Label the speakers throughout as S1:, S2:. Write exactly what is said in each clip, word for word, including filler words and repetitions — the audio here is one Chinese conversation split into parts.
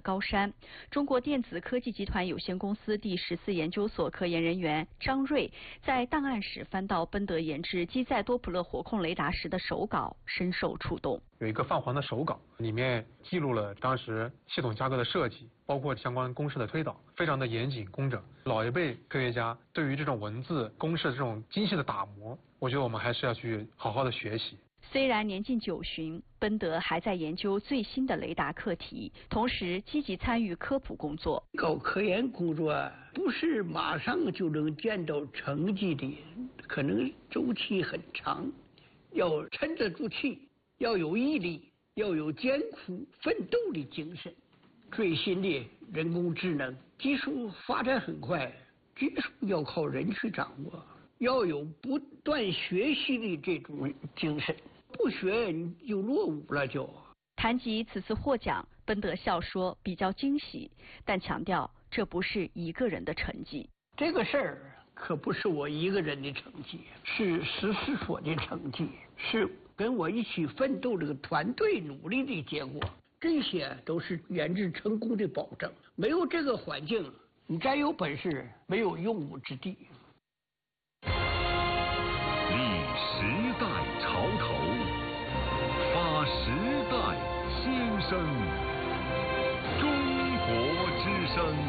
S1: 高山。中国电子科技集团有限公司第十四研究所科研人员张瑞在档案室翻到奔德研制机载多普勒火控雷达时的手稿，深受触动。
S2: 有一个泛黄的手稿，里面记录了当时系统架构的设计，包括相关公式的推导，非常的严谨工整。老一辈科学家对于这种文字公式的这种精细的打磨，我觉得我们还是要去好好的学习。
S1: 虽然年近九旬，奔德还在研究最新的雷达课题，同时积极参与科普工作。
S3: 搞科研工作不是马上就能见到成绩的，可能周期很长，要沉得住气，要有毅力，要有艰苦奋斗的精神。最新的人工智能技术发展很快，技术要靠人去掌握，要有不断学习的这种精神，不学你就落伍了就。
S1: 谈及此次获奖，奔德笑说比较惊喜，但强调这不是一个人的成绩。
S3: 这个事儿可不是我一个人的成绩，是实施所的成绩，是跟我一起奋斗这个团队努力的结果。这些都是研制成功的保证。没有这个环境，你再有本事，没有用武之地。
S4: 立时代潮头，发时代新声。中国之声。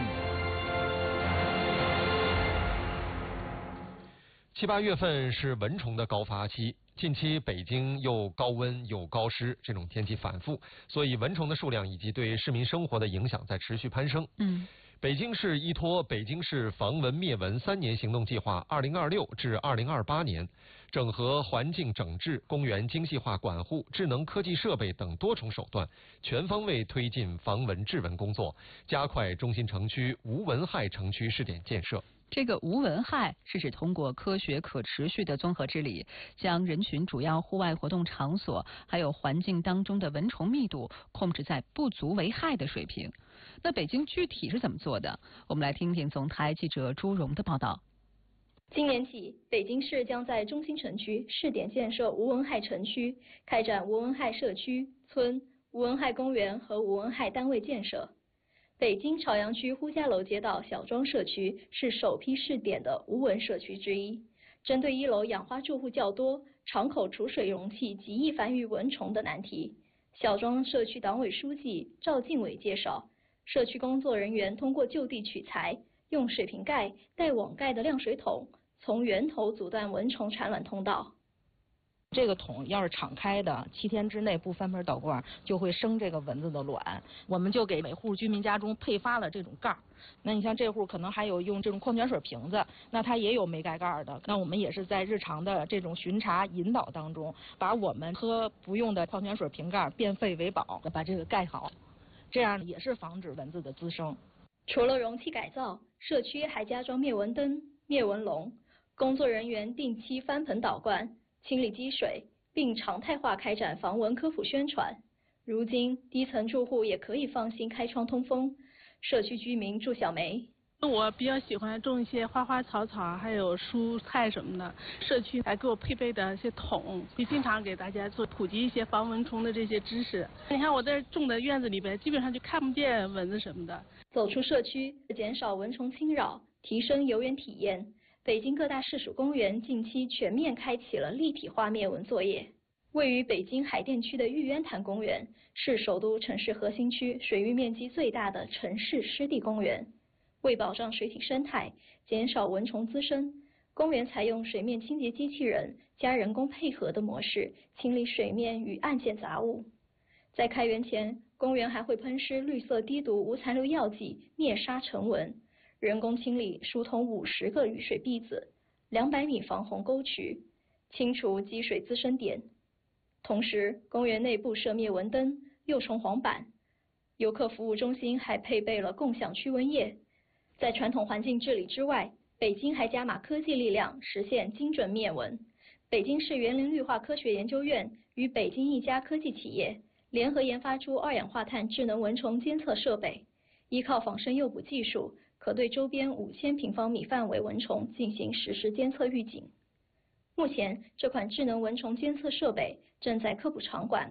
S5: 七八月份是蚊虫的高发期。近期北京又高温又高湿，这种天气反复，所以蚊虫的数量以及对市民生活的影响在持续攀升。
S1: 嗯，
S5: 北京市依托北京市防蚊灭蚊三年行动计划二零二六至二零二八年，整合环境整治、公园精细化管护、智能科技设备等多重手段，全方位推进防蚊治蚊工作，加快中心城区无蚊害城区试点建设。
S6: 这个无蚊害是指通过科学可持续的综合治理，将人群主要户外活动场所还有环境当中的蚊虫密度控制在不足为害的水平。那北京具体是怎么做的？我们来听听总台记者朱荣的报道。
S7: 今年起，北京市将在中心城区试点建设无蚊害城区，开展无蚊害社区、村、无蚊害公园和无蚊害单位建设。北京朝阳区呼家楼街道小庄社区是首批试点的无蚊社区之一。针对一楼养花住户较多、敞口储水容器极易繁育蚊虫的难题，小庄社区党委书记赵进伟介绍，社区工作人员通过就地取材，用水瓶盖、带网盖的晾水桶，从源头阻断蚊虫产卵通道。
S8: 这个桶要是敞开的，七天之内不翻盆倒罐，就会生这个蚊子的卵。我们就给每户居民家中配发了这种盖儿。那你像这户可能还有用这种矿泉水瓶子，那它也有没盖盖的。那我们也是在日常的这种巡查引导当中，把我们喝不用的矿泉水瓶盖变废为宝，把这个盖好，这样也是防止蚊子的滋生。
S7: 除了容器改造，社区还加装灭蚊灯、灭蚊笼，工作人员定期翻盆倒罐，清理积水，并常态化开展防蚊科普宣传。如今，低层住户也可以放心开窗通风。社区居民祝小梅：
S9: 我比较喜欢种一些花花草草，还有蔬菜什么的。社区还给我配备的一些桶，会经常给大家做普及一些防蚊虫的这些知识。你看我在种的院子里边，基本上就看不见蚊子什么的。
S7: 走出社区，减少蚊虫侵扰，提升游园体验。北京各大市属公园近期全面开启了立体化灭蚊作业。位于北京海淀区的玉渊潭公园是首都城市核心区水域面积最大的城市湿地公园。为保障水体生态，减少蚊虫滋生，公园采用水面清洁机器人加人工配合的模式清理水面与岸线杂物。在开园前，公园还会喷施绿色低毒无残留药剂灭杀尘蚊，人工清理疏通五十个雨水篦子、两百米防洪沟渠，清除积水滋生点。同时，公园内部设灭蚊灯、幼虫黄板，游客服务中心还配备了共享驱蚊液。在传统环境治理之外，北京还加码科技力量，实现精准灭蚊。北京市园林绿化科学研究院与北京一家科技企业联合研发出二氧化碳智能蚊虫监测设备，依靠仿生诱捕技术，可对周边五千平方米范围蚊虫进行实时监测预警。目前，这款智能蚊虫监测设备正在科普场馆